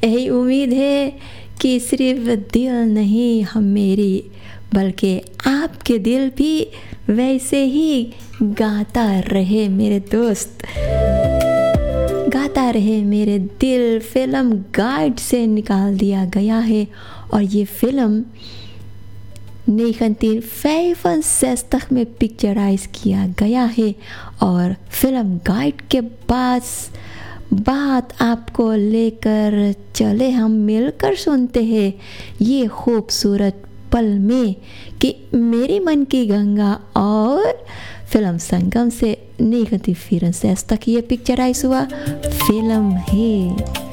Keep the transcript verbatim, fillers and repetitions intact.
यही उम्मीद है कि सिर्फ दिल नहीं हम मेरी, बल्कि आपके दिल भी वैसे ही गाता रहे मेरे दोस्त, गाता रहे मेरे दिल। फिल्म गाइड से निकाल दिया गया है और ये फिल्म उन्नीस में पिक्चराइज किया गया है। और फिल्म गाइड के बाद बात आपको लेकर चले हम मिलकर सुनते हैं ये खूबसूरत पल में कि मेरी मन की गंगा और फिल्म संगम से उन्नीस तक ये पिक्चराइज हुआ फिल्म है।